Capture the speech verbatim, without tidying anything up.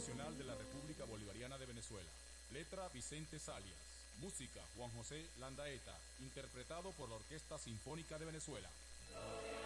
nacional de la República Bolivariana de Venezuela. Letra Vicente Salias. Música Juan José Landaeta, interpretado por la Orquesta Sinfónica de Venezuela.